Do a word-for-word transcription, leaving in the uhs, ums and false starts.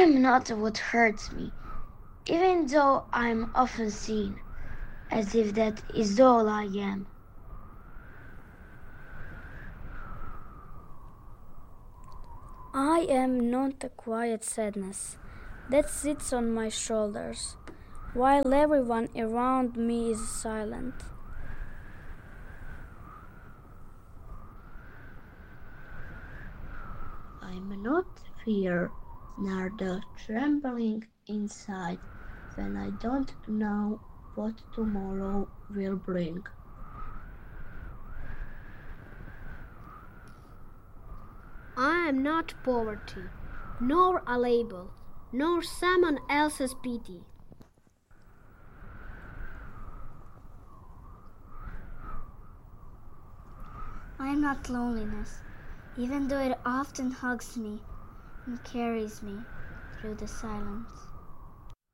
am not what hurts me, even though I'm often seen as if that is all I am. I am not a quiet sadness that sits on my shoulders, while everyone around me is silent. I'm not fear, nor the trembling inside when I don't know what tomorrow will bring. I am not poverty, nor a label, nor someone else's pity. I am not loneliness, even though it often hugs me and carries me through the silence.